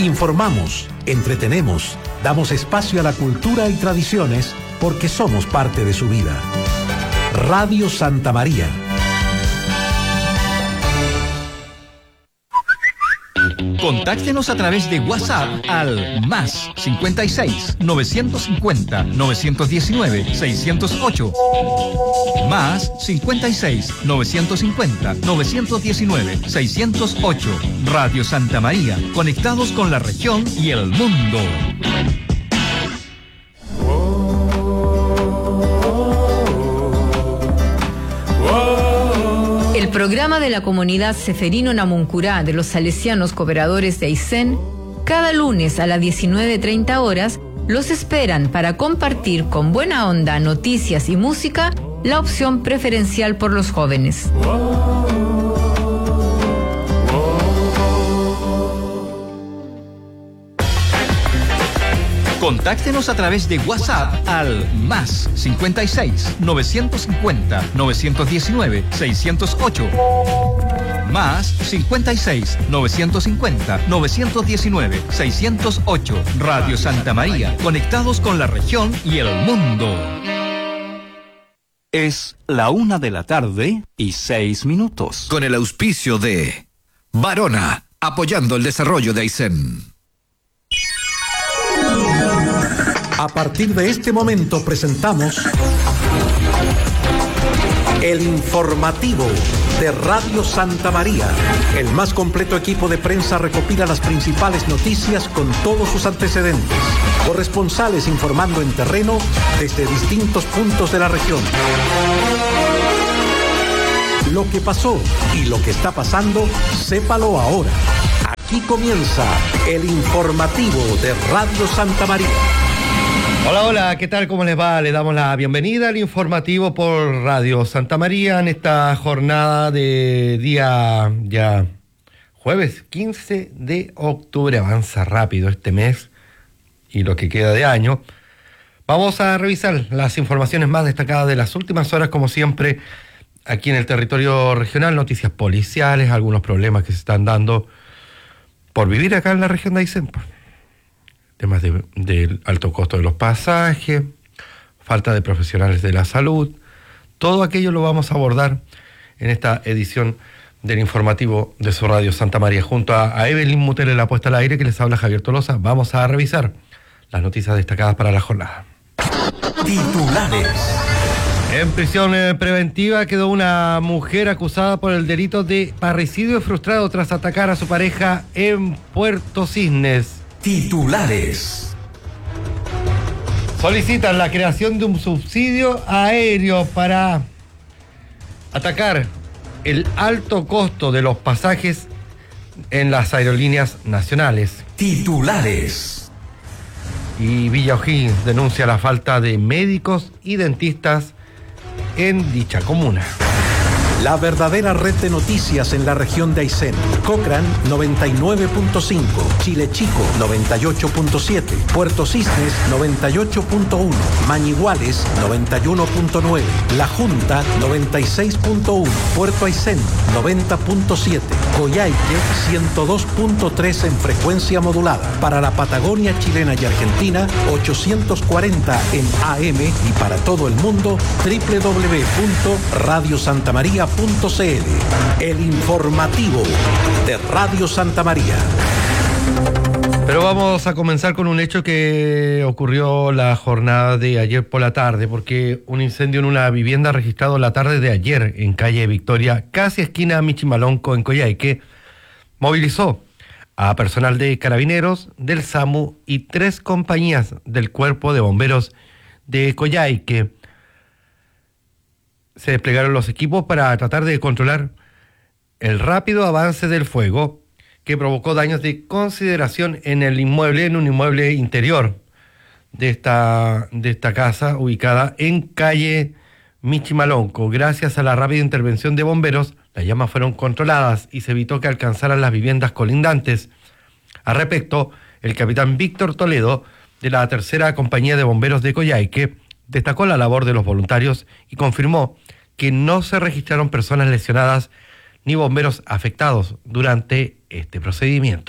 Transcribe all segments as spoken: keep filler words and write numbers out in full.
Informamos, entretenemos, damos espacio a la cultura y tradiciones porque somos parte de su vida. Radio Santa María. Contáctenos a través de WhatsApp al más cincuenta y seis, novecientos cincuenta, novecientos diecinueve, seiscientos ocho. Más cincuenta y seis, novecientos cincuenta, novecientos diecinueve, seiscientos ocho. Radio Santa María, conectados con la región y el mundo. El programa de la comunidad Seferino Namuncurá de los Salesianos Cooperadores de Aysén, cada lunes a las diecinueve treinta horas, los esperan para compartir con buena onda noticias y música, la opción preferencial por los jóvenes. Contáctenos a través de WhatsApp al más cincuenta y seis, novecientos cincuenta, novecientos diecinueve, seiscientos ocho. Más cincuenta y seis, novecientos cincuenta, novecientos diecinueve, seiscientos ocho. Radio Santa María, conectados con la región y el mundo. Es la una de la tarde y seis minutos. Con el auspicio de Varona, apoyando el desarrollo de Aysén. A partir de este momento presentamos el informativo de Radio Santa María. El más completo equipo de prensa recopila las principales noticias con todos sus antecedentes. Corresponsales informando en terreno desde distintos puntos de la región. Lo que pasó y lo que está pasando, sépalo ahora. Aquí comienza el informativo de Radio Santa María. Hola, hola, ¿qué tal? ¿Cómo les va? Le damos la bienvenida al informativo por Radio Santa María en esta jornada de día ya jueves quince de octubre. Avanza rápido este mes y lo que queda de año. Vamos a revisar las informaciones más destacadas de las últimas horas, como siempre, aquí en el territorio regional, noticias policiales, algunos problemas que se están dando por vivir acá en la región de Aysén. Temas de, del alto costo de los pasajes, falta de profesionales de la salud, todo aquello lo vamos a abordar en esta edición del informativo de su Radio Santa María. Junto a, a Evelyn Mutel en la puesta al aire, que les habla Javier Tolosa, vamos a revisar las noticias destacadas para la jornada. Titulares. En prisión eh, preventiva quedó una mujer acusada por el delito de parricidio frustrado tras atacar a su pareja en Puerto Cisnes. Titulares. Solicitan la creación de un subsidio aéreo para atacar el alto costo de los pasajes en las aerolíneas nacionales. Titulares. Y Villa O'Higgins denuncia la falta de médicos y dentistas en dicha comuna. La verdadera red de noticias en la región de Aysén. Cochrane noventa y nueve punto cinco, Chile Chico noventa y ocho punto siete, Puerto Cisnes noventa y ocho punto uno, Mañiguales noventa y uno punto nueve, La Junta noventa y seis punto uno, Puerto Aysén noventa punto siete, Coyhaique ciento dos punto tres en frecuencia modulada. Para la Patagonia chilena y Argentina ochocientos cuarenta en A M y para todo el mundo doble u doble u doble u punto radio santa maría punto c l. El informativo de Radio Santa María. Pero vamos a comenzar con un hecho que ocurrió la jornada de ayer por la tarde, porque un incendio en una vivienda registrado la tarde de ayer en calle Victoria, casi esquina Michimalonco en Coyhaique, movilizó a personal de Carabineros, del SAMU y tres compañías del Cuerpo de Bomberos de Coyhaique. Se desplegaron los equipos para tratar de controlar el rápido avance del fuego que provocó daños de consideración en el inmueble, en un inmueble interior de esta, de esta casa ubicada en calle Michimalonco. Gracias a la rápida intervención de bomberos, las llamas fueron controladas y se evitó que alcanzaran las viviendas colindantes. Al respecto, el capitán Víctor Toledo, de la tercera compañía de bomberos de Coyhaique, destacó la labor de los voluntarios y confirmó que no se registraron personas lesionadas ni bomberos afectados durante este procedimiento.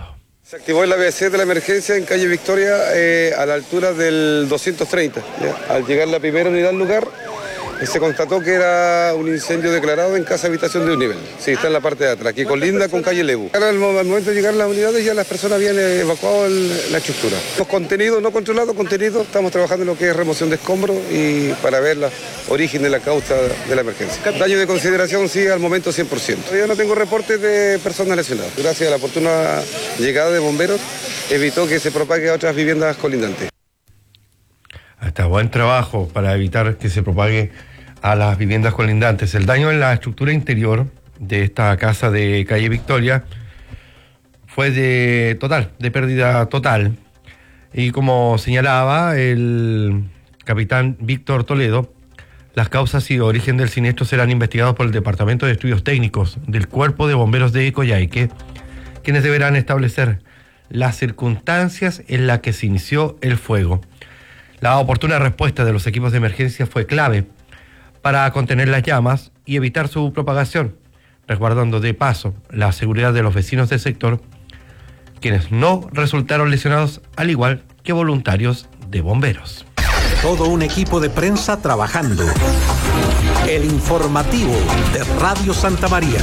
Se activó el A B C de la emergencia en calle Victoria eh, a la altura del doscientos treinta. ¿ya? Al llegar la primera unidad al lugar, eh, se constató que era un incendio declarado en casa habitación de un nivel. Sí, está en la parte de atrás, que colinda con calle Lebu. Ahora, al momento de llegar las unidades, ya las personas habían evacuado el, la estructura. Los contenidos no controlados, contenidos, estamos trabajando en lo que es remoción de escombros y para ver la origen de la causa de la emergencia. Daño de consideración, sí, al momento cien por ciento. Todavía no tengo reportes de personas lesionadas. Gracias a la oportuna llegada de bomberos, evitó que se propague a otras viviendas colindantes. Hasta buen trabajo para evitar que se propague a las viviendas colindantes. El daño en la estructura interior de esta casa de calle Victoria fue de total, de pérdida total. Y como señalaba el capitán Víctor Toledo, las causas y origen del siniestro serán investigados por el Departamento de Estudios Técnicos del Cuerpo de Bomberos de Coyhaique, quienes deberán establecer las circunstancias en las que se inició el fuego. La oportuna respuesta de los equipos de emergencia fue clave para contener las llamas y evitar su propagación, resguardando de paso la seguridad de los vecinos del sector, quienes no resultaron lesionados, al igual que voluntarios de bomberos. Todo un equipo de prensa trabajando. El informativo de Radio Santa María.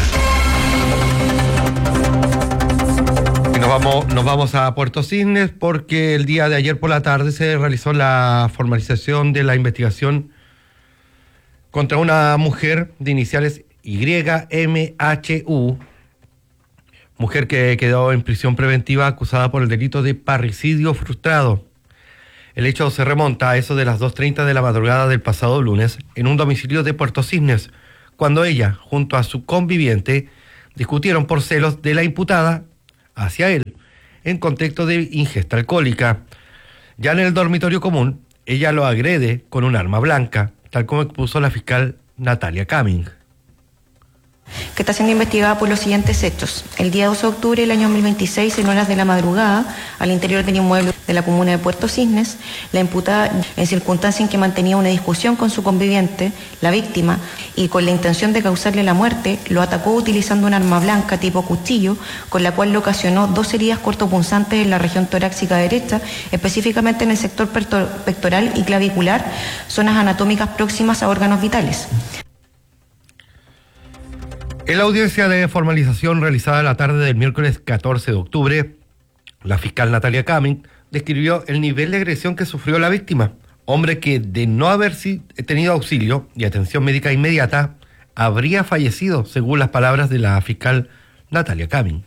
Y nos vamos, nos vamos a Puerto Cisnes porque el día de ayer por la tarde se realizó la formalización de la investigación contra una mujer de iniciales Y M H U, mujer que quedó en prisión preventiva acusada por el delito de parricidio frustrado. El hecho se remonta a eso de las dos treinta de la madrugada del pasado lunes en un domicilio de Puerto Cisnes, cuando ella, junto a su conviviente, discutieron por celos de la imputada hacia él, en contexto de ingesta alcohólica. Ya en el dormitorio común, ella lo agrede con un arma blanca, tal como expuso la fiscal Natalia Cumming, que está siendo investigada por los siguientes hechos. El día doce de octubre del año dos mil veintiséis, en horas de la madrugada, al interior del inmueble de la comuna de Puerto Cisnes, la imputada, en circunstancias en que mantenía una discusión con su conviviente, la víctima, y con la intención de causarle la muerte, lo atacó utilizando un arma blanca tipo cuchillo, con la cual le ocasionó dos heridas cortopunzantes en la región torácica derecha, específicamente en el sector pectoral y clavicular, zonas anatómicas próximas a órganos vitales. En la audiencia de formalización realizada la tarde del miércoles catorce de octubre, la fiscal Natalia Cumming describió el nivel de agresión que sufrió la víctima, hombre que, de no haber tenido auxilio y atención médica inmediata, habría fallecido, según las palabras de la fiscal Natalia Cumming.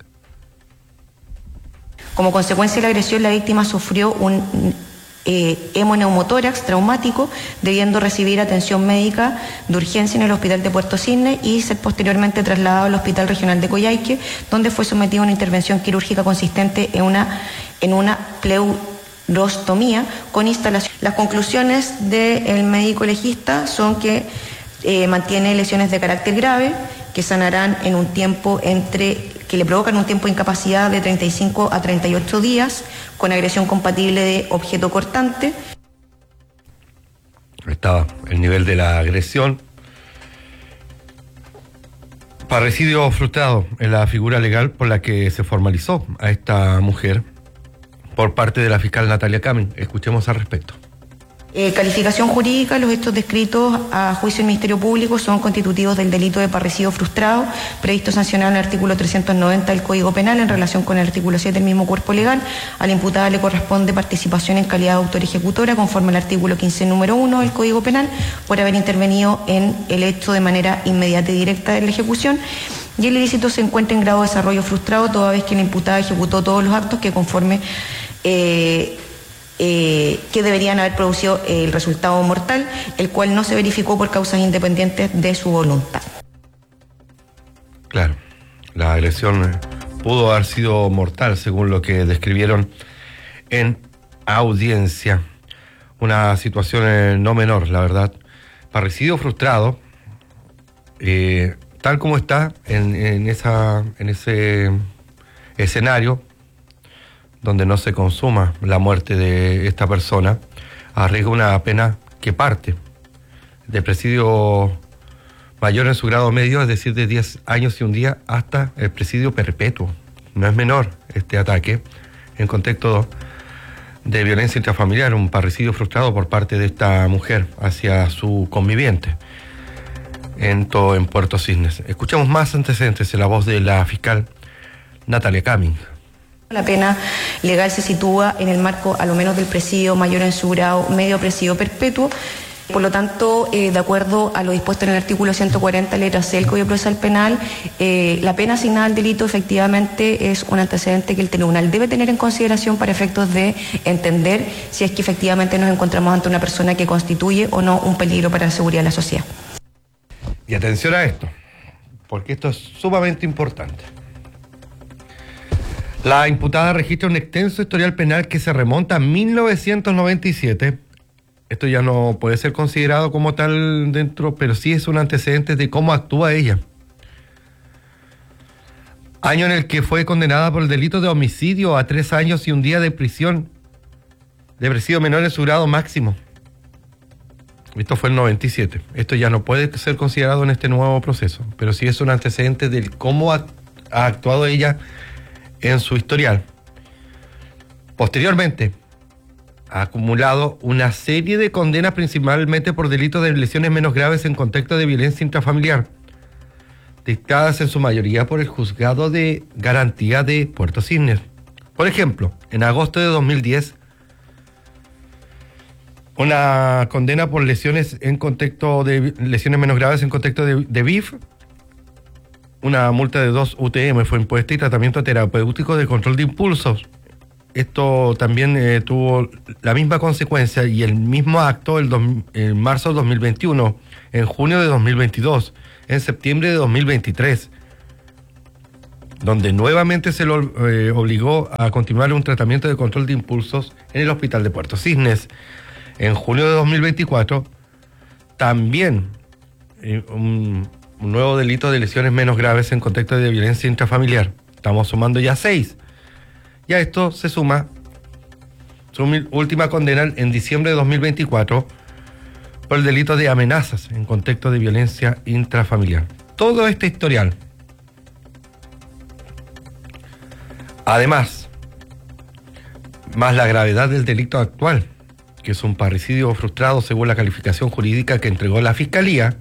Como consecuencia de la agresión, la víctima sufrió un Eh, hemoneumotórax traumático, debiendo recibir atención médica de urgencia en el hospital de Puerto Cisnes y ser posteriormente trasladado al Hospital Regional de Coyhaique, donde fue sometido a una intervención quirúrgica consistente en una, en una pleurostomía con instalación. Las conclusiones del médico legista son que eh, mantiene lesiones de carácter grave, que sanarán en un tiempo entre, que le provocan un tiempo de incapacidad de treinta y cinco a treinta y ocho días, con agresión compatible de objeto cortante. Estaba el nivel de la agresión. Parricidio frustrado es la figura legal por la que se formalizó a esta mujer por parte de la fiscal Natalia Cumming. Escuchemos al respecto. Eh, calificación jurídica: los hechos descritos a juicio del Ministerio Público son constitutivos del delito de parricidio frustrado, previsto sancionado en el artículo trescientos noventa del Código Penal en relación con el artículo siete del mismo cuerpo legal. A la imputada le corresponde participación en calidad de autor ejecutora conforme al artículo quince número uno del Código Penal por haber intervenido en el hecho de manera inmediata y directa de la ejecución. Y el ilícito se encuentra en grado de desarrollo frustrado toda vez que la imputada ejecutó todos los actos que conforme eh, Eh, que deberían haber producido eh, el resultado mortal, el cual no se verificó por causas independientes de su voluntad. Claro, la agresión pudo haber sido mortal, según lo que describieron en audiencia. Una situación eh, no menor, la verdad. Parricidio frustrado, eh, tal como está en, en, esa, en ese escenario, donde no se consuma la muerte de esta persona, arriesga una pena que parte de presidio mayor en su grado medio, es decir, de diez años y un día, hasta el presidio perpetuo. No es menor este ataque en contexto de violencia intrafamiliar, un parricidio frustrado por parte de esta mujer hacia su conviviente en todo en Puerto Cisnes. Escuchamos más antecedentes en la voz de la fiscal Natalia Cumming. La pena legal se sitúa en el marco a lo menos del presidio mayor en su grado, medio presidio perpetuo. Por lo tanto, eh, de acuerdo a lo dispuesto en el artículo ciento cuarenta, letra C del Código Procesal Penal, eh, la pena asignada al delito efectivamente es un antecedente que el tribunal debe tener en consideración para efectos de entender si es que efectivamente nos encontramos ante una persona que constituye o no un peligro para la seguridad de la sociedad. Y atención a esto, porque esto es sumamente importante. La imputada registra un extenso historial penal que se remonta a mil novecientos noventa y siete. Esto ya no puede ser considerado como tal dentro, pero sí es un antecedente de cómo actúa ella. Año en el que fue condenada por el delito de homicidio a tres años y un día de prisión, de presidio menor en su grado máximo. Esto fue el noventa y siete. Esto ya no puede ser considerado en este nuevo proceso, pero sí es un antecedente de cómo ha, ha actuado ella en su historial. Posteriormente, ha acumulado una serie de condenas principalmente por delitos de lesiones menos graves en contexto de violencia intrafamiliar, dictadas en su mayoría por el Juzgado de Garantía de Puerto Cisnes. Por ejemplo, en agosto de dos mil diez, una condena por lesiones en contexto de lesiones menos graves en contexto de, de B I F, una multa de dos U T M fue impuesta y tratamiento terapéutico de control de impulsos. Esto también eh, tuvo la misma consecuencia y el mismo acto el dos, en marzo de dos mil veintiuno, en junio de dos mil veintidós, en septiembre de dos mil veintitrés, donde nuevamente se lo eh, obligó a continuar un tratamiento de control de impulsos en el hospital de Puerto Cisnes. En junio de dos mil veinticuatro, también eh, un, un nuevo delito de lesiones menos graves en contexto de violencia intrafamiliar. Estamos sumando ya seis. Y a esto se suma su última condena en diciembre de dos mil veinticuatro por el delito de amenazas en contexto de violencia intrafamiliar. Todo este historial. Además, más la gravedad del delito actual, que es un parricidio frustrado según la calificación jurídica que entregó la Fiscalía,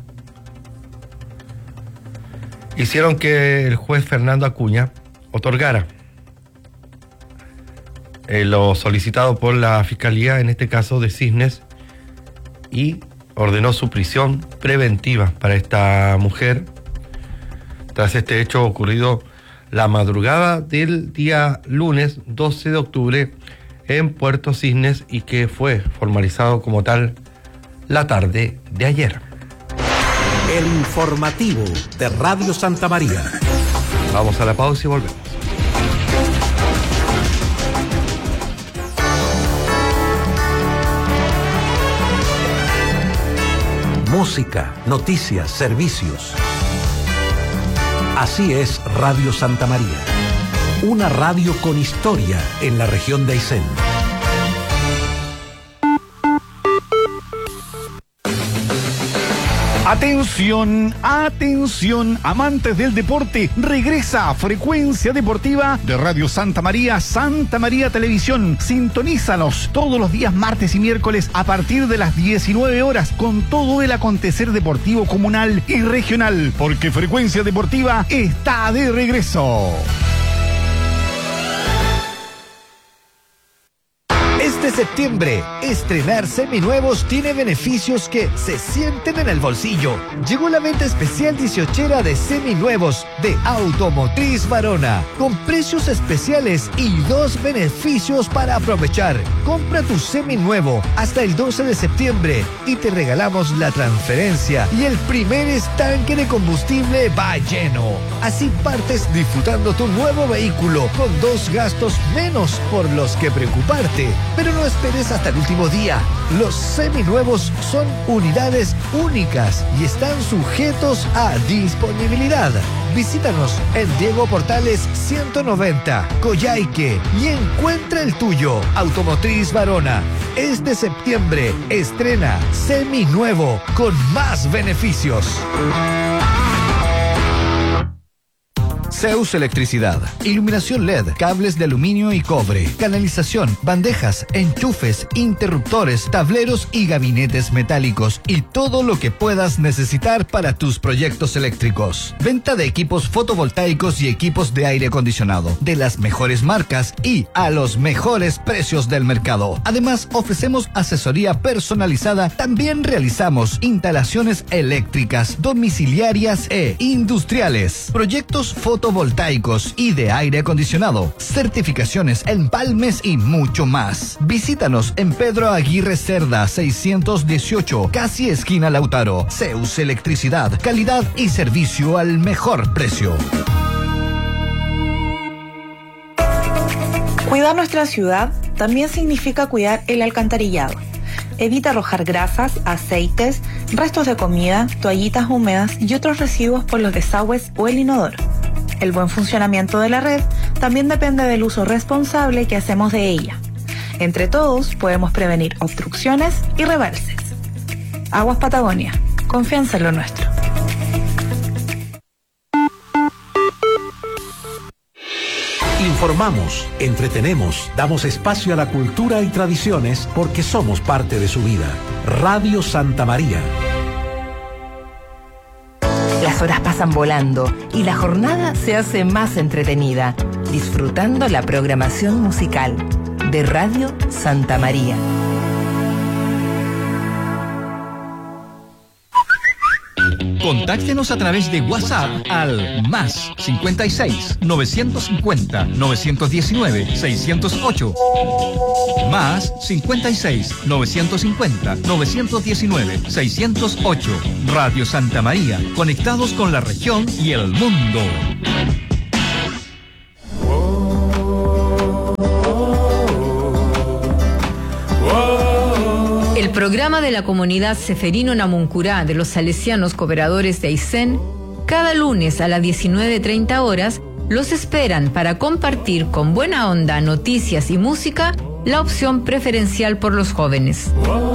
hicieron que el juez Fernando Acuña otorgara Eh, lo solicitado por la Fiscalía, en este caso de Cisnes, y ordenó su prisión preventiva para esta mujer tras este hecho ocurrido la madrugada del día lunes doce de octubre en Puerto Cisnes y que fue formalizado como tal la tarde de ayer. El informativo de Radio Santa María. Vamos a la pausa y volvemos. Música, noticias, servicios. Así es Radio Santa María. Una radio con historia en la región de Aysén. Atención, atención, amantes del deporte, regresa a Frecuencia Deportiva de Radio Santa María, Santa María Televisión. Sintonízanos todos los días martes y miércoles a partir de las diecinueve horas con todo el acontecer deportivo comunal y regional, porque Frecuencia Deportiva está de regreso. Este septiembre, estrenar seminuevos tiene beneficios que se sienten en el bolsillo. Llegó la venta especial dieciochera de seminuevos de Automotriz Varona, con precios especiales y dos beneficios para aprovechar. Compra tu seminuevo hasta el doce de septiembre y te regalamos la transferencia y el primer estanque de combustible va lleno. Así partes disfrutando tu nuevo vehículo con dos gastos menos por los que preocuparte. Pero no esperes hasta el último día. Los seminuevos son unidades únicas y están sujetos a disponibilidad. Visítanos en Diego Portales ciento noventa, Coyhaique, y encuentra el tuyo. Automotriz Varona. Este septiembre estrena seminuevo con más beneficios. Zeus Electricidad, iluminación L E D, cables de aluminio y cobre, canalización, bandejas, enchufes, interruptores, tableros y gabinetes metálicos y todo lo que puedas necesitar para tus proyectos eléctricos. Venta de equipos fotovoltaicos y equipos de aire acondicionado de las mejores marcas y a los mejores precios del mercado. Además, ofrecemos asesoría personalizada. También realizamos instalaciones eléctricas, domiciliarias e industriales, proyectos fotovoltaicos y de aire acondicionado, certificaciones, empalmes y mucho más. Visítanos en Pedro Aguirre Cerda seiscientos dieciocho, casi esquina Lautaro. Zeus Electricidad, calidad y servicio al mejor precio. Cuidar nuestra ciudad también significa cuidar el alcantarillado. Evita arrojar grasas, aceites, restos de comida, toallitas húmedas y otros residuos por los desagües o el inodoro. El buen funcionamiento de la red también depende del uso responsable que hacemos de ella. Entre todos podemos prevenir obstrucciones y rebalses. Aguas Patagonia, confianza en lo nuestro. Informamos, entretenemos, damos espacio a la cultura y tradiciones porque somos parte de su vida. Radio Santa María. Las horas pasan volando y la jornada se hace más entretenida, disfrutando la programación musical de Radio Santa María. Contáctenos a través de WhatsApp al más cincuenta y seis, novecientos cincuenta, novecientos diecinueve, seiscientos ocho. Más cincuenta y seis, novecientos cincuenta, novecientos diecinueve, seiscientos ocho. Radio Santa María, conectados con la región y el mundo. El programa de la comunidad Seferino Namuncurá de los salesianos cooperadores de Aysén, cada lunes a las diecinueve treinta horas, los esperan para compartir con buena onda noticias y música, la opción preferencial por los jóvenes.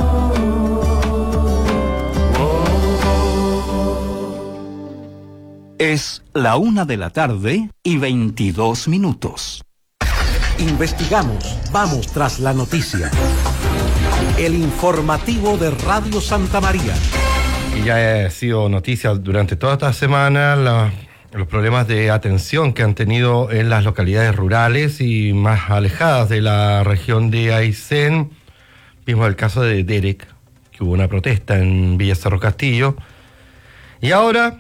Es la una de la tarde y veintidós minutos. Investigamos, vamos tras la noticia. El informativo de Radio Santa María. Y ya ha sido noticia durante toda esta semana la, los problemas de atención que han tenido en las localidades rurales y más alejadas de la región de Aysén. Vimos el caso de Derek, que hubo una protesta en Villa Cerro Castillo. Y ahora,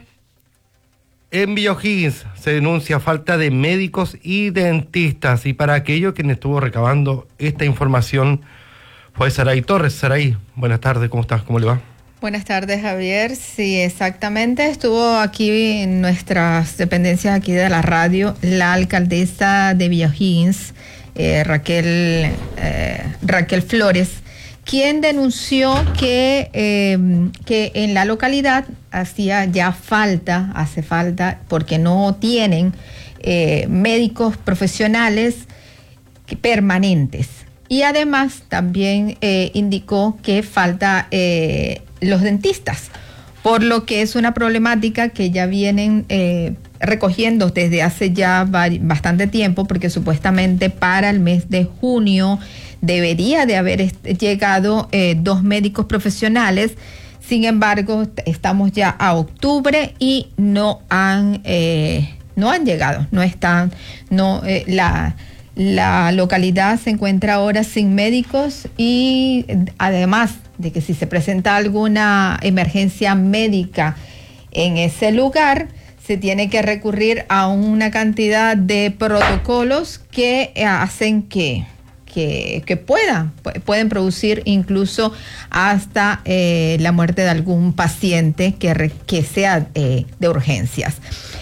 en Villa O'Higgins se denuncia falta de médicos y dentistas. Y para aquello quien estuvo recabando esta información fue Saray Torres. Saray, buenas tardes, ¿cómo estás? ¿Cómo le va? Buenas tardes, Javier. Sí, exactamente. Estuvo aquí en nuestras dependencias aquí de la radio la alcaldesa de Villa O'Higgins, eh, Raquel, eh, Raquel Flores, quien denunció que, eh, que en la localidad hacía ya falta, hace falta, porque no tienen eh, médicos profesionales permanentes. Y además también eh, indicó que falta eh, los dentistas, por lo que es una problemática que ya vienen eh, recogiendo desde hace ya bastante tiempo, porque supuestamente para el mes de junio debería de haber llegado eh, dos médicos profesionales. Sin embargo, estamos ya a octubre y no han eh, no han llegado, no están, no eh, la La localidad se encuentra ahora sin médicos y además de que si se presenta alguna emergencia médica en ese lugar, se tiene que recurrir a una cantidad de protocolos que hacen que, que, que puedan, pueden producir incluso hasta eh, la muerte de algún paciente que, que sea eh, de urgencias.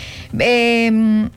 Eh,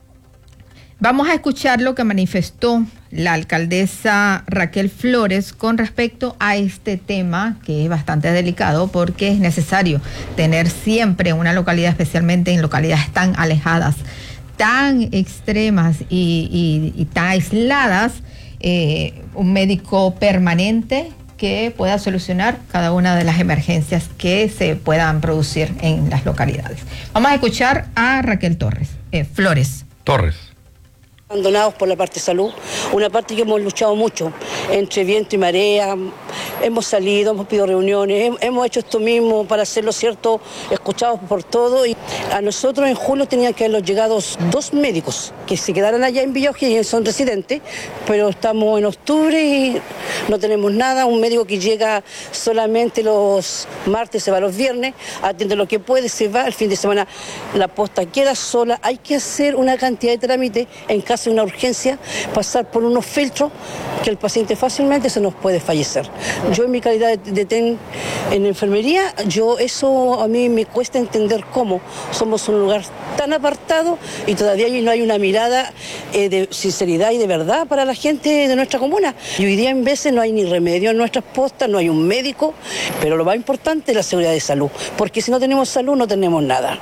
Vamos a escuchar lo que manifestó la alcaldesa Raquel Flores con respecto a este tema, que es bastante delicado porque es necesario tener siempre una localidad, especialmente en localidades tan alejadas, tan extremas y, y, y tan aisladas, eh, un médico permanente que pueda solucionar cada una de las emergencias que se puedan producir en las localidades. Vamos a escuchar a Raquel Torres, eh, Flores. Torres. Abandonados por la parte de salud, una parte que hemos luchado mucho, entre viento y marea, hemos salido, hemos pedido reuniones, hemos hecho esto mismo para hacerlo cierto, escuchados por todo. Y a nosotros en julio tenían que haber llegado dos médicos que se quedaron allá en Villa O'Higgins, son residentes, pero estamos en octubre y no tenemos nada. Un médico que llega solamente los martes, se va los viernes, atiende lo que puede, se va, el fin de semana la posta queda sola. Hay que hacer una cantidad de trámites en caso de una urgencia, pasar por unos filtros que el paciente fácilmente se nos puede fallecer. Yo en mi calidad de, de ten en enfermería, yo eso a mí me cuesta entender cómo somos un lugar tan apartado y todavía no hay una mirada eh, de sinceridad y de verdad para la gente de nuestra comuna. Y hoy día en veces no hay ni remedio en nuestras postas, no hay un médico, pero lo más importante es la seguridad de salud, porque si no tenemos salud no tenemos nada.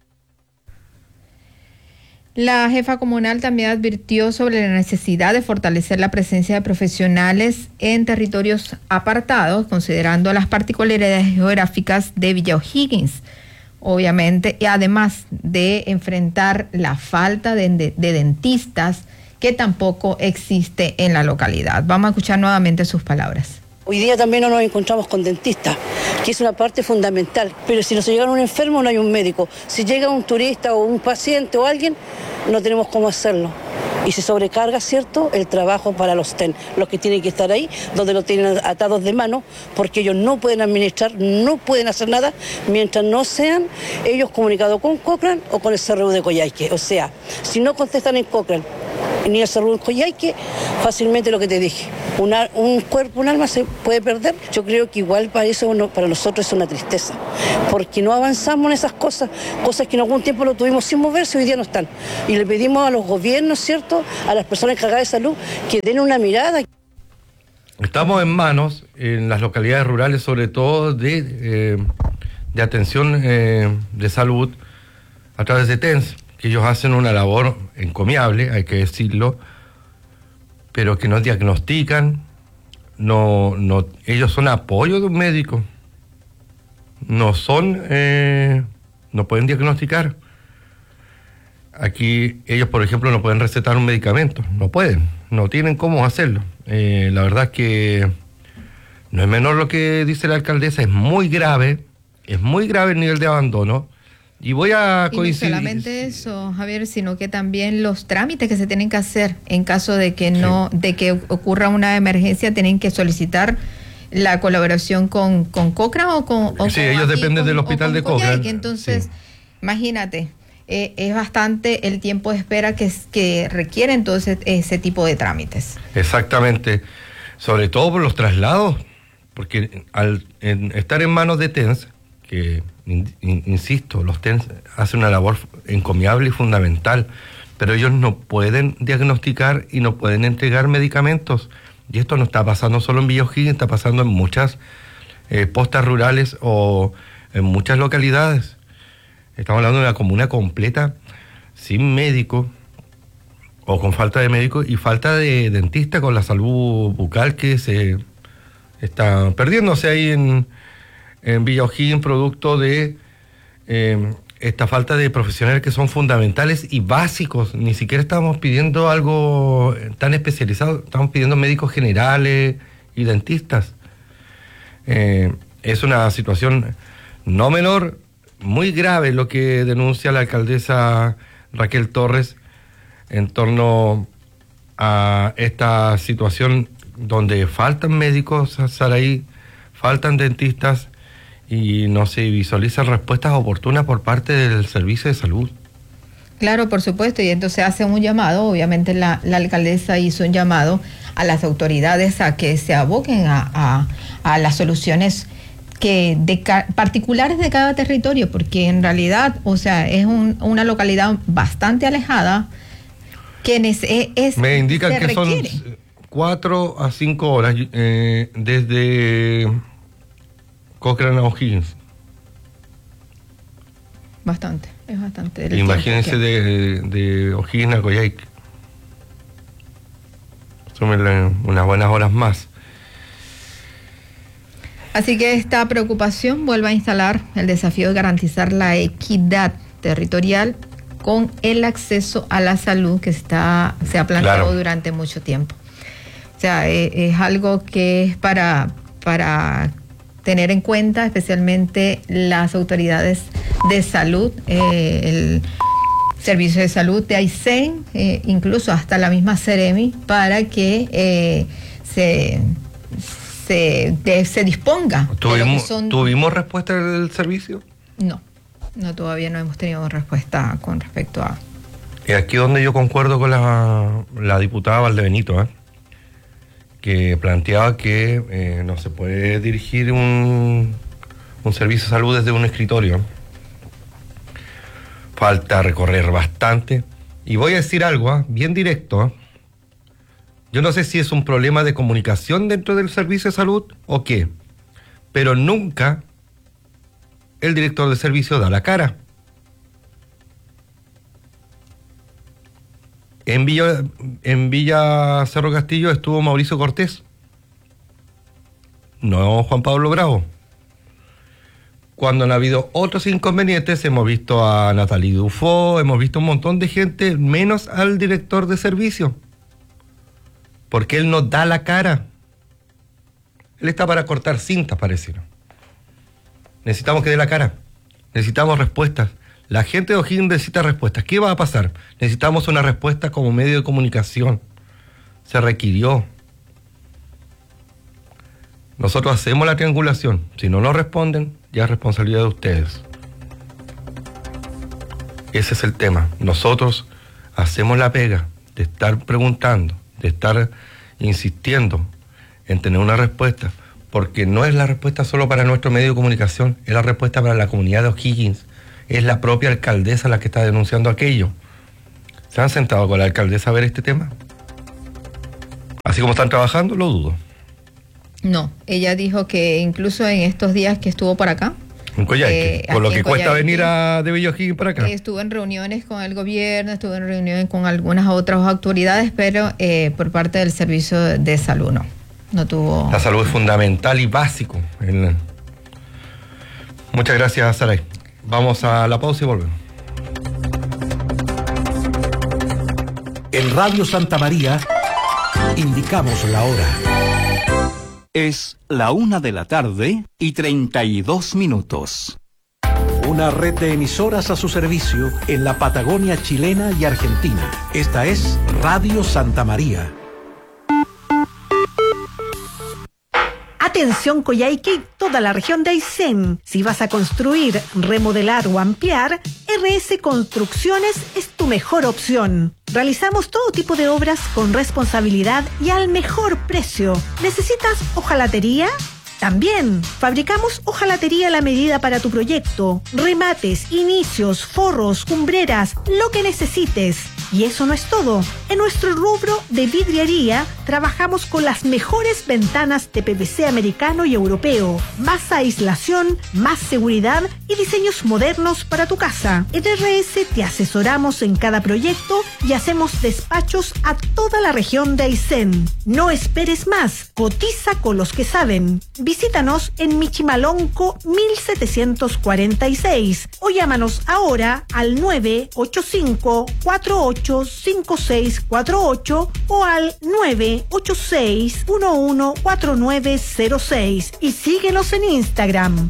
La jefa comunal también advirtió sobre la necesidad de fortalecer la presencia de profesionales en territorios apartados, considerando las particularidades geográficas de Villa O'Higgins, obviamente, y además de enfrentar la falta de, de, de dentistas que tampoco existe en la localidad. Vamos a escuchar nuevamente sus palabras. Hoy día también no nos encontramos con dentistas, que es una parte fundamental, pero si nos llega un enfermo no hay un médico. Si llega un turista o un paciente o alguien, no tenemos cómo hacerlo. Y se sobrecarga, ¿cierto?, el trabajo para los T E N, los que tienen que estar ahí, donde lo tienen atados de mano, porque ellos no pueden administrar, no pueden hacer nada, mientras no sean ellos comunicados con Cochrane o con el C R U de Coyhaique. O sea, si no contestan en Cochrane ni el C R U de Coyhaique, fácilmente lo que te dije, una, un cuerpo, un alma se puede perder. Yo creo que igual para eso, uno, para nosotros es una tristeza, porque no avanzamos en esas cosas, cosas que en algún tiempo lo tuvimos sin moverse, hoy día no están. Y le pedimos a los gobiernos, ¿cierto?, a las personas encargadas de salud, que den una mirada. Estamos en manos, en las localidades rurales, sobre todo de, eh, de atención eh, de salud a través de T E N S, que ellos hacen una labor encomiable, hay que decirlo, pero que no diagnostican, no, no, ellos son apoyo de un médico, no son, eh, no pueden diagnosticar. Aquí ellos, por ejemplo, no pueden recetar un medicamento, no pueden, no tienen cómo hacerlo. Eh, la verdad es que no es menor lo que dice la alcaldesa, es muy grave, es muy grave el nivel de abandono. Y voy a coincidir. Y no solamente eso, Javier, sino que también los trámites que se tienen que hacer en caso de que no, sí. de que ocurra una emergencia, tienen que solicitar la colaboración con, con Cochrane o con. O sí, con ellos aquí, dependen con, del hospital de Cochrane. Entonces, sí. imagínate, eh, es bastante el tiempo de espera que, que requiere entonces ese tipo de trámites. Exactamente, sobre todo por los traslados, porque al en, estar en manos de T E N S, que in, in, insisto, los T E N S hacen una labor encomiable y fundamental, pero ellos no pueden diagnosticar y no pueden entregar medicamentos. Y esto no está pasando solo en Villa O'Higgins, está pasando en muchas eh, postas rurales o en muchas localidades. Estamos hablando de una comuna completa sin médico o con falta de médico y falta de dentista, con la salud bucal que se está perdiéndose ahí en, en Villa O'Higgins, producto de eh, esta falta de profesionales que son fundamentales y básicos. Ni siquiera estamos pidiendo algo tan especializado, estamos pidiendo médicos generales y dentistas. Eh, es una situación no menor, muy grave lo que denuncia la alcaldesa Raquel Torres en torno a esta situación donde faltan médicos, Saraí, faltan dentistas y no se visualizan respuestas oportunas por parte del servicio de salud. Claro, por supuesto, y entonces hace un llamado, obviamente la, la alcaldesa hizo un llamado a las autoridades a que se aboquen a, a, a las soluciones que de ca- particulares de cada territorio, porque en realidad, o sea, es un, una localidad bastante alejada que es, es me indican que requiere. Son cuatro a cinco horas eh, desde Cochrane a O'Higgins. Bastante, es bastante. Imagínense de, de O'Higgins a Coyhaique. Súmenle unas buenas horas más. Así que esta preocupación vuelve a instalar el desafío de garantizar la equidad territorial con el acceso a la salud que está, se ha planteado claro. durante mucho tiempo. O sea, es, es algo que es para, para tener en cuenta, especialmente las autoridades de salud, eh, el Servicio de Salud de Aysén, eh, incluso hasta la misma Seremi, para que eh, se, se, de, se disponga. ¿Tuvimos, son... ¿Tuvimos respuesta del servicio? No, no, todavía no hemos tenido respuesta con respecto a... Y aquí donde yo concuerdo con la, la diputada Valdebenito, ¿eh? que planteaba que eh, no se puede dirigir un, un servicio de salud desde un escritorio. Falta recorrer bastante. Y voy a decir algo, ¿eh? bien directo. ¿eh? Yo no sé si es un problema de comunicación dentro del servicio de salud o qué, pero nunca el director de servicio da la cara. En Villa, en Villa Cerro Castillo estuvo Mauricio Cortés, no Juan Pablo Bravo. Cuando han habido otros inconvenientes, hemos visto a Natalie Dufo, hemos visto un montón de gente, menos al director de servicio, porque él no da la cara. Él está para cortar cintas, parece. Necesitamos que dé la cara, necesitamos respuestas. La gente de O'Higgins necesita respuestas. ¿Qué va a pasar? Necesitamos una respuesta como medio de comunicación. Se requirió. Nosotros hacemos la triangulación. Si no nos responden, ya es responsabilidad de ustedes. Ese es el tema. Nosotros hacemos la pega de estar preguntando, de estar insistiendo en tener una respuesta, porque no es la respuesta solo para nuestro medio de comunicación, es la respuesta para la comunidad de O'Higgins. Es la propia alcaldesa la que está denunciando aquello. ¿Se han sentado con la alcaldesa a ver este tema? Así como están trabajando, lo dudo. No, ella dijo que incluso en estos días que estuvo por acá, en Coyhaique, eh, por lo que cuesta Coyhaique, venir a, de Villa O'Higgins para acá. Estuvo en reuniones con el gobierno, estuvo en reuniones con algunas otras autoridades, pero eh, por parte del servicio de salud no, no tuvo... La salud es fundamental y básico. En... Muchas gracias, Saray. Vamos a la pausa y volvemos. En Radio Santa María indicamos la hora. Es la una de la tarde y treinta y dos minutos. Una red de emisoras a su servicio en la Patagonia chilena y argentina. Esta es Radio Santa María. Atención Coyhaique y toda la región de Aysén. Si vas a construir, remodelar o ampliar, R S Construcciones es tu mejor opción. Realizamos todo tipo de obras con responsabilidad y al mejor precio. ¿Necesitas hojalatería? También fabricamos hojalatería a la medida para tu proyecto. Remates, inicios, forros, cumbreras, lo que necesites. Y eso no es todo. En nuestro rubro de vidriería trabajamos con las mejores ventanas de P V C americano y europeo. Más aislación, más seguridad y diseños modernos para tu casa. En R S te asesoramos en cada proyecto y hacemos despachos a toda la región de Aysén. No esperes más. Cotiza con los que saben. Visítanos en Michimalonco mil setecientos cuarenta y seis o llámanos ahora al nueve ocho cinco cuatro ocho cinco seis cuatro ocho o al nueve ocho seis uno uno cuatro nueve cero seis y síguenos en Instagram.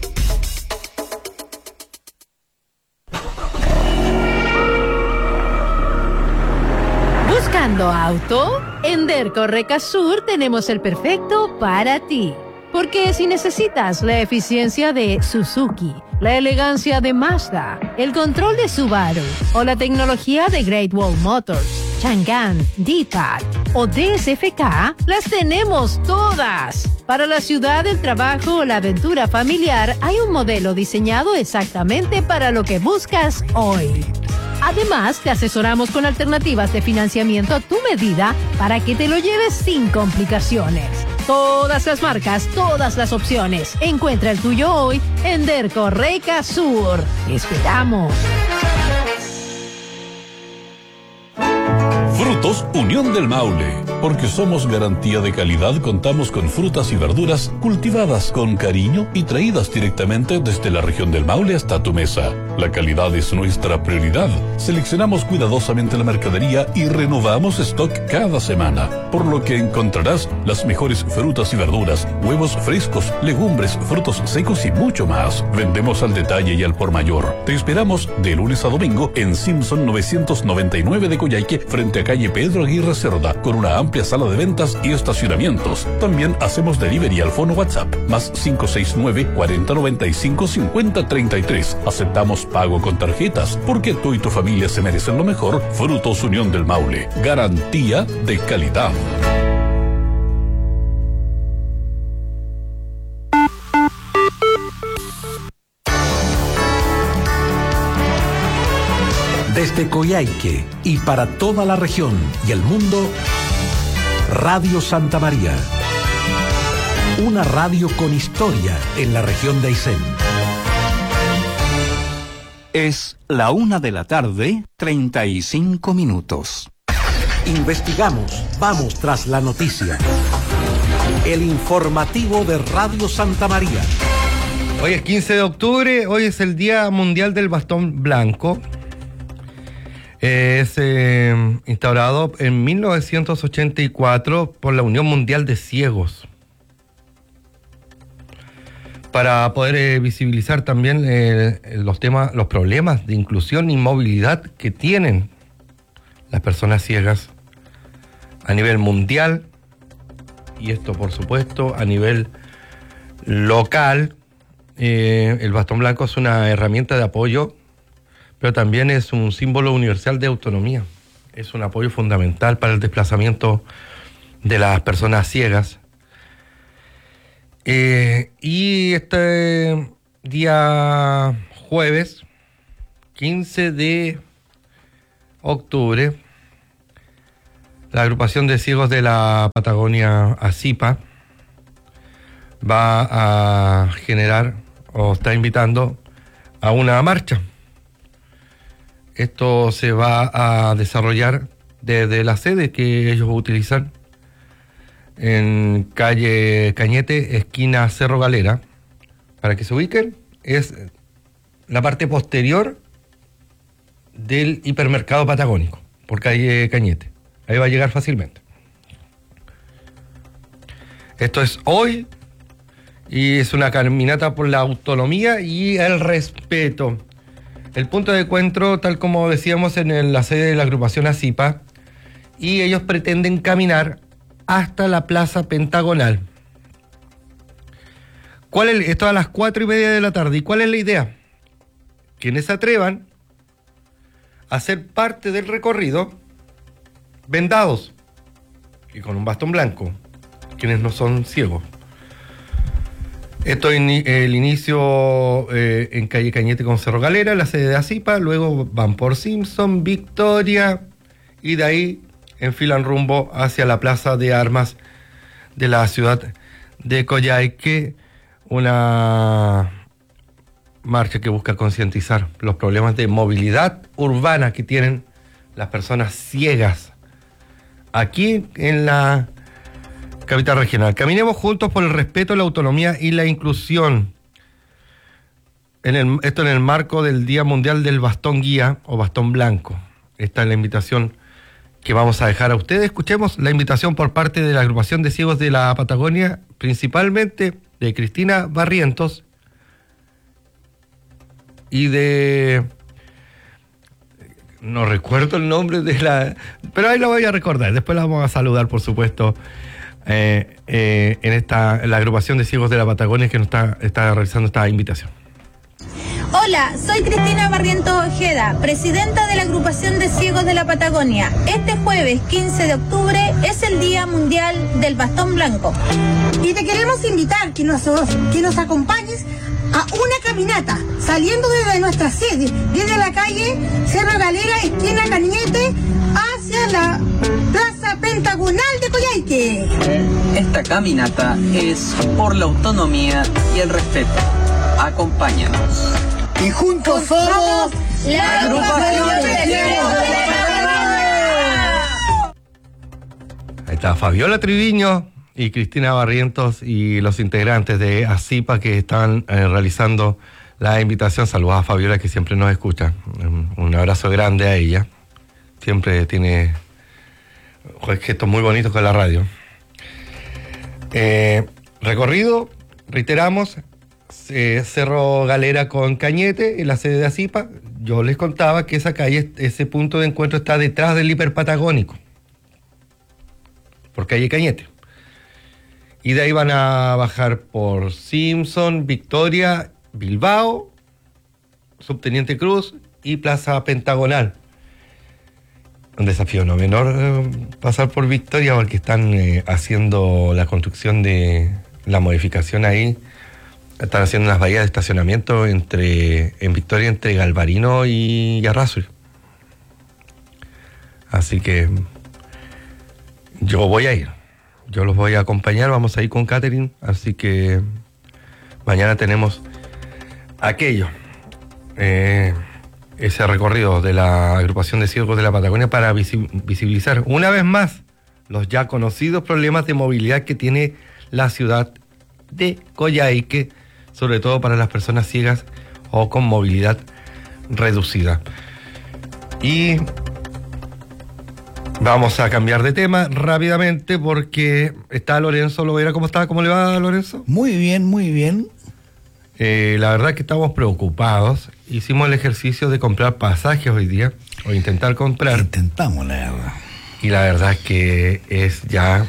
¿Buscando auto? En Derco Recasur tenemos el perfecto para ti. Porque si necesitas la eficiencia de Suzuki, la elegancia de Mazda, el control de Subaru o la tecnología de Great Wall Motors, Changan, D-Pad o D S F K, las tenemos todas. Para la ciudad, el trabajo o la aventura familiar hay un modelo diseñado exactamente para lo que buscas hoy. Además, te asesoramos con alternativas de financiamiento a tu medida para que te lo lleves sin complicaciones. Todas las marcas, todas las opciones. Encuentra el tuyo hoy en Derco Recasur. ¡Te esperamos! Frutos Unión del Maule. Porque somos garantía de calidad, contamos con frutas y verduras cultivadas con cariño y traídas directamente desde la región del Maule hasta tu mesa. La calidad es nuestra prioridad. Seleccionamos cuidadosamente la mercadería y renovamos stock cada semana, por lo que encontrarás las mejores frutas y verduras, huevos frescos, legumbres, frutos secos y mucho más. Vendemos al detalle y al por mayor. Te esperamos de lunes a domingo en Simpson novecientos noventa y nueve de Coyhaique, frente a calle Pedro Aguirre Cerda, con una amplia sala de ventas y estacionamientos. También hacemos delivery al fono WhatsApp, más cinco seis nueve, cuarenta noventa y cinco, cincuenta treinta y tres. Aceptamos pago con tarjetas, porque tú y tu familia se merecen lo mejor. Frutos Unión del Maule, garantía de calidad. Desde Coyhaique y para toda la región y el mundo, Radio Santa María. Una radio con historia en la región de Aysén. Es la una de la tarde, treinta y cinco minutos. Investigamos, vamos tras la noticia. El informativo de Radio Santa María. Hoy es quince de octubre, hoy es el Día Mundial del Bastón Blanco. Es eh, instaurado en mil novecientos ochenta y cuatro por la Unión Mundial de Ciegos, para poder eh, visibilizar también eh, los temas, los problemas de inclusión y movilidad que tienen las personas ciegas a nivel mundial, y esto por supuesto a nivel local. Eh, el bastón blanco es una herramienta de apoyo, pero también es un símbolo universal de autonomía. Es un apoyo fundamental para el desplazamiento de las personas ciegas. Eh, y este día jueves, quince de octubre, la agrupación de ciegos de la Patagonia, ACIPA, va a generar o está invitando a una marcha. Esto se va a desarrollar desde la sede que ellos utilizan en calle Cañete, esquina Cerro Galera. Para que se ubiquen, es la parte posterior del hipermercado patagónico, por calle Cañete. Ahí va a llegar fácilmente. Esto es hoy y es una caminata por la autonomía y el respeto. El punto de encuentro, tal como decíamos, en el, la sede de la agrupación ACIPA, y ellos pretenden caminar hasta la Plaza Pentagonal. ¿Cuál es? Esto a las cuatro y media de la tarde. ¿Y cuál es la idea? Quienes se atrevan a ser parte del recorrido vendados y con un bastón blanco, quienes no son ciegos. Esto es el inicio eh, en calle Cañete con Cerro Galera, la sede de ACIPA, luego van por Simpson, Victoria, y de ahí enfilan rumbo hacia la Plaza de Armas de la ciudad de Coyhaique, una marcha que busca concientizar los problemas de movilidad urbana que tienen las personas ciegas aquí en la capital regional. Caminemos juntos por el respeto, la autonomía y la inclusión. En el, esto en el marco del Día Mundial del Bastón Guía o Bastón Blanco. Esta es la invitación que vamos a dejar a ustedes. Escuchemos la invitación por parte de la agrupación de ciegos de la Patagonia, principalmente de Cristina Barrientos y de... no recuerdo el nombre de la... pero ahí lo voy a recordar. Después la vamos a saludar, por supuesto, Eh, eh, en esta en la agrupación de ciegos de la Patagonia que nos está, está realizando esta invitación. Hola, soy Cristina Barrientos Ojeda, presidenta de la agrupación de ciegos de la Patagonia. Este jueves quince de octubre es el Día Mundial del Bastón Blanco. Y te queremos invitar que nos, que nos acompañes a una caminata, saliendo desde nuestra sede, desde la calle Cerro Galera, esquina Cañete, hacia la Plaza Pentagonal de Coyhaique. Esta caminata es por la autonomía y el respeto. Acompáñanos. Y juntos somos la agrupación de ciegos de la Patagonia. Está Fabiola Triviño y Cristina Barrientos y los integrantes de ASIPA que están eh, realizando la invitación. Saludos a Fabiola, que siempre nos escucha. Un, un abrazo grande a ella. Siempre tiene gestos muy bonitos con la radio. Eh, recorrido, reiteramos, eh, Cerro Galera con Cañete, en la sede de ASIPA. Yo les contaba que esa calle, ese punto de encuentro está detrás del hiperpatagónico, por calle Cañete. Y de ahí van a bajar por Simpson, Victoria, Bilbao, Subteniente Cruz y Plaza Pentagonal. Un desafío no menor eh, pasar por Victoria, porque están eh, haciendo la construcción de la modificación ahí. Están haciendo unas bahías de estacionamiento entre en Victoria, entre Galvarino y Arrasur. Así que yo voy a ir. Yo los voy a acompañar, vamos a ir con Catherine, así que mañana tenemos aquello, eh, ese recorrido de la agrupación de ciegos de la Patagonia para visibilizar una vez más los ya conocidos problemas de movilidad que tiene la ciudad de Coyhaique, sobre todo para las personas ciegas o con movilidad reducida. Y vamos a cambiar de tema rápidamente porque está Lorenzo Lovera. ¿Cómo está? ¿Cómo le va, Lorenzo? Muy bien, muy bien. Eh, la verdad que estamos preocupados. Hicimos el ejercicio de comprar pasajes hoy día, o intentar comprar. Intentamos, la verdad. Y la verdad es que es ya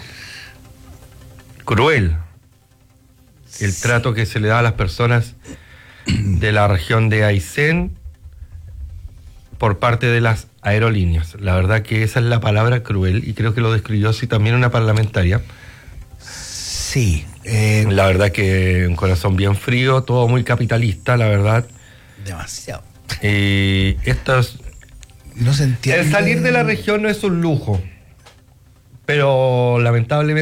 cruel el sí. trato que se le da a las personas de la región de Aysén por parte de las aerolíneas. La verdad que esa es la palabra, cruel, y creo que lo describió así también una parlamentaria. Sí. Eh, la verdad que un corazón bien frío, todo muy capitalista, la verdad. Demasiado. Y esto es... No se entiende. El salir de la región no es un lujo, pero lamentablemente